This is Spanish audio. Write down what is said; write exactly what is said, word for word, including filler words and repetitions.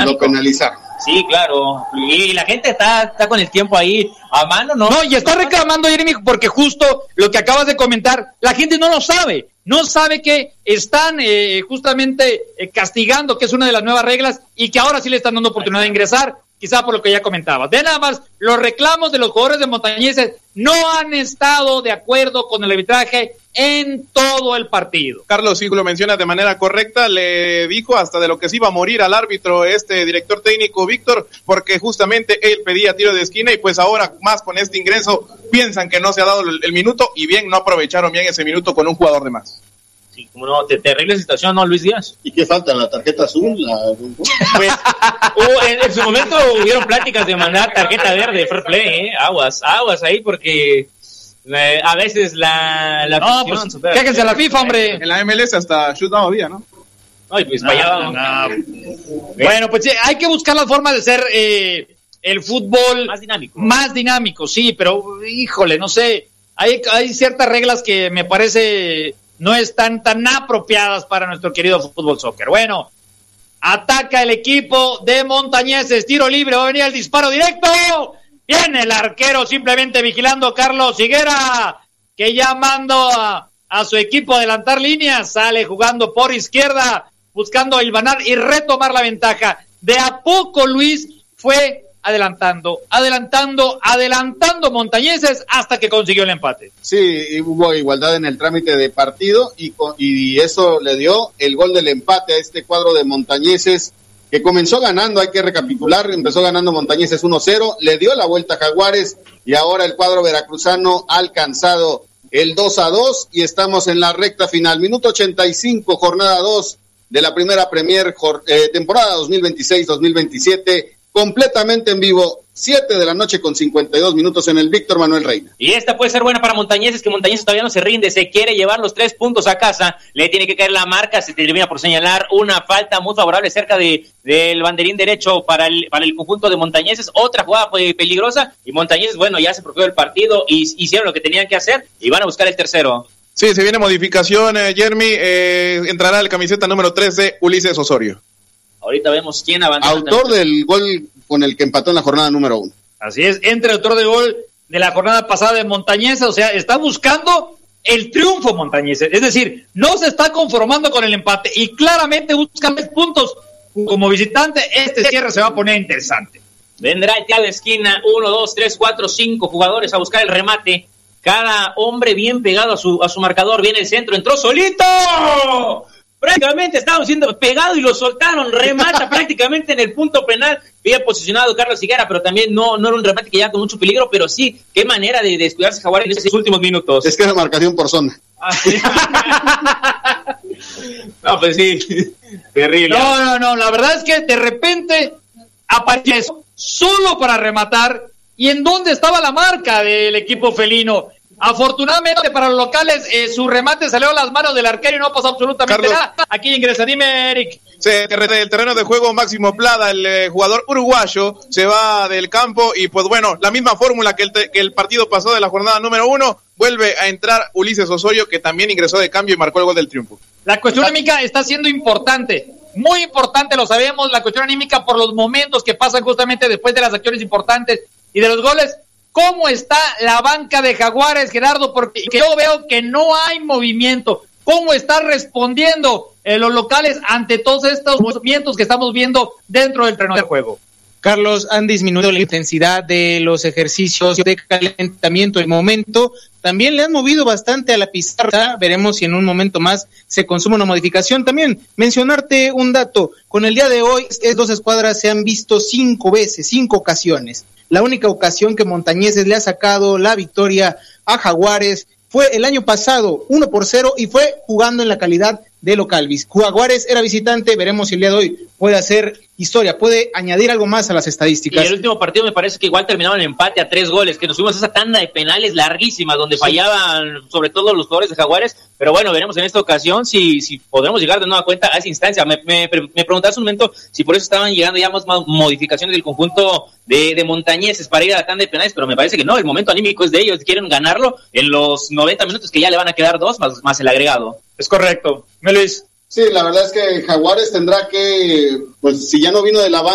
lo penalizaron. Sí, claro, y la gente está, está con el tiempo ahí a mano, ¿no? No, y está reclamando, Jeremy, porque justo lo que acabas de comentar, la gente no lo sabe, no sabe que están eh, justamente eh, castigando, que es una de las nuevas reglas, y que ahora sí le están dando oportunidad de ingresar, quizá por lo que ya comentaba. De nada más, los reclamos de los jugadores de Montañeses no han estado de acuerdo con el arbitraje en todo el partido. Carlos, sí lo menciona de manera correcta, le dijo hasta de lo que se iba a morir al árbitro este director técnico Víctor, porque justamente él pedía tiro de esquina y pues ahora más con este ingreso piensan que no se ha dado el, el minuto y bien, no aprovecharon bien ese minuto con un jugador de más. Sí, como no, te, terrible situación, ¿no, Luis Díaz? ¿Y qué falta? ¿La tarjeta azul? La... Pues, hubo, en, en su momento hubieron pláticas de mandar tarjeta verde, fair play, ¿eh? Aguas, aguas ahí porque... Eh, a veces la... la no, pues, supera, quéjense a la FIFA, hombre. En la M L S hasta shootout había, ¿no? Ay, pues no, fallaba. No. Bueno, pues sí, hay que buscar la forma de ser eh, el fútbol... Más dinámico. Más dinámico, sí, pero, híjole, no sé. Hay, hay ciertas reglas que me parece no están tan apropiadas para nuestro querido fútbol soccer. Bueno, ataca el equipo de Montañeses, tiro libre, va a venir el disparo directo... Viene el arquero simplemente vigilando a Carlos Higuera, que ya mando a, a su equipo a adelantar líneas, sale jugando por izquierda, buscando hilvanar y retomar la ventaja. De a poco Luis fue adelantando, adelantando, adelantando Montañeses hasta que consiguió el empate. Sí, hubo igualdad en el trámite de partido y, y eso le dio el gol del empate a este cuadro de Montañeses, que comenzó ganando, hay que recapitular, empezó ganando Montañeses uno cero, le dio la vuelta a Jaguares y ahora el cuadro veracruzano ha alcanzado el dos a dos y estamos en la recta final. Minuto ochenta y cinco, jornada dos de la primera Premier, eh, temporada dos mil veintiséis dos mil veintisiete, completamente en vivo, siete de la noche con cincuenta y dos minutos en el Víctor Manuel Reina. Y esta puede ser buena para Montañeses, que Montañeses todavía no se rinde, se quiere llevar los tres puntos a casa, le tiene que caer la marca, se termina por señalar una falta muy favorable cerca de del banderín derecho para el para el conjunto de Montañeses, otra jugada peligrosa, y Montañeses, bueno, ya se procuró el partido, y hicieron lo que tenían que hacer, y van a buscar el tercero. Sí, se viene modificación, eh, Jeremy, eh, entrará el camiseta número trece, Ulises Osorio. Ahorita vemos quién avanza. Autor del gol con el que empató en la jornada número uno. Así es, entre el autor de gol de la jornada pasada de Montañeses, o sea, está buscando el triunfo Montañeses, es decir, no se está conformando con el empate y claramente busca tres puntos como visitante. Este cierre se va a poner interesante. Vendrá el tiro de esquina, uno, dos, tres, cuatro, cinco jugadores a buscar el remate, cada hombre bien pegado a su, a su marcador, viene el centro, entró solito, prácticamente estaban siendo pegados y lo soltaron, remata prácticamente en el punto penal, bien posicionado Carlos Higuera, pero también no, no era un remate que ya con mucho peligro, pero sí, qué manera de descuidarse Jaguares en esos últimos minutos. Es que es marcación por zona. Ah, ¿sí? No, pues sí, terrible. No, no, no, la verdad es que de repente aparece solo para rematar, y en dónde estaba la marca del equipo felino. Afortunadamente para los locales, eh, su remate salió a las manos del arquero y no pasó absolutamente Carlos, nada. Aquí ingresa, dime, Eric. Se rete el terreno de juego Máximo Plada, el eh, jugador uruguayo, se va del campo y pues bueno, la misma fórmula que el, te, que el partido pasó de la jornada número uno, vuelve a entrar Ulises Osorio, que también ingresó de cambio y marcó el gol del triunfo. La cuestión anímica está siendo importante, muy importante, lo sabemos, la cuestión anímica por los momentos que pasan justamente después de las acciones importantes y de los goles. ¿Cómo está la banca de Jaguares, Gerardo? Porque yo veo que no hay movimiento. ¿Cómo están respondiendo eh, los locales ante todos estos movimientos que estamos viendo dentro del terreno de juego? Carlos, han disminuido la intensidad de los ejercicios de calentamiento el momento. También le han movido bastante a la pizarra. Veremos si en un momento más se consume una modificación. También mencionarte un dato. Con el día de hoy, estas dos escuadras se han visto cinco veces, cinco ocasiones. La única ocasión que Montañeses le ha sacado la victoria a Jaguares fue el año pasado, uno por cero, y fue jugando en la calidad de local. Jaguares era visitante, veremos si el día de hoy puede hacer historia, puede añadir algo más a las estadísticas. Y el último partido me parece que igual terminaron en empate a tres goles, que nos fuimos a esa tanda de penales larguísima, donde sí fallaban sobre todo los jugadores de Jaguares, pero bueno, veremos en esta ocasión si, si podremos llegar de nueva cuenta a esa instancia. Me, me, me preguntaste un momento si por eso estaban llegando ya más modificaciones del conjunto de, de Montañeses para ir a la tanda de penales, pero me parece que no, el momento anímico es de ellos, quieren ganarlo en los noventa minutos, que ya le van a quedar dos, más, más el agregado. Es correcto. ¿Me Luis? Sí, la verdad es que Jaguares tendrá que, pues si ya no vino de la banca,